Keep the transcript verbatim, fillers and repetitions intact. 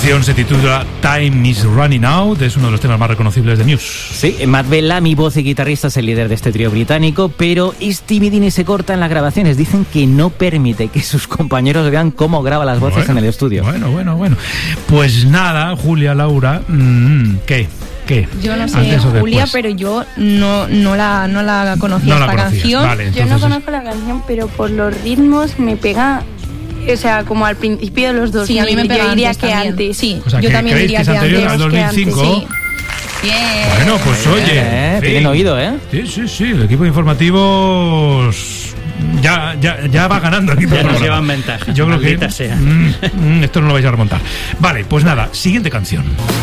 canción se titula Time is Running Out, es uno de los temas más reconocibles de Muse. Sí, Matt Bellamy, voz y guitarrista, es el líder de este trío británico, pero es timidín y se corta en las grabaciones. Dicen que no permite que sus compañeros vean cómo graba las voces bueno, en el estudio. Bueno, bueno, bueno. Pues nada, Julia, Laura, mmm, ¿qué? ¿Qué? Yo no sé, Julia, pero yo no, no, la, no la conocía no esta la canción. Vale, yo no conozco la canción, pero por los ritmos me pega, o sea, como al principio de los dos. Sí, a mí me pega yo diría antes que también. antes. Sí, o sea, yo que también diría que, que, que antes. Al dos mil cinco. Sí. Bien. Bueno, pues oye, Eh, en fin. tienen oído, ¿eh? Sí, sí, sí, el equipo de informativos ya, ya, ya va ganando aquí. Ya nos llevan ventaja. Yo creo que sea. mm, mm, esto no lo vais a remontar. Vale, pues nada, siguiente canción.